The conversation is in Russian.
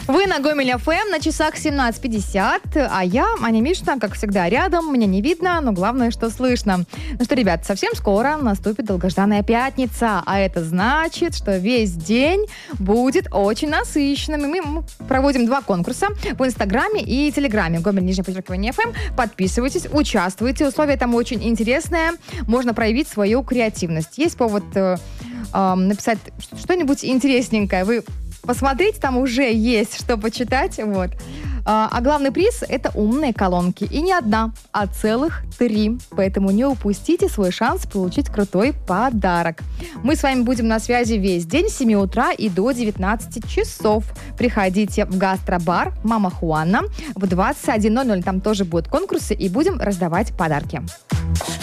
Вы на Гомель ФМ, на часах 17:50, а я, Аня Мишина, как всегда, рядом. Меня не видно, но главное, что слышно. Ну что, ребят, совсем скоро наступит долгожданная пятница, а это значит, что весь день будет очень насыщенным. И мы проводим 2 конкурса в Инстаграме и Телеграме. Гомель_ФМ. Подписывайтесь, участвуйте. Условия там очень интересные. Можно проявить свою креативность. Есть повод написать что-нибудь интересненькое. Вы посмотрите, там уже есть что почитать. Вот. А главный приз – это умные колонки. И не одна, а целых 3. Поэтому не упустите свой шанс получить крутой подарок. Мы с вами будем на связи весь день с 7 утра и до 19 часов. Приходите в гастробар «Мама Хуана» в 21:00. Там тоже будут конкурсы и будем раздавать подарки.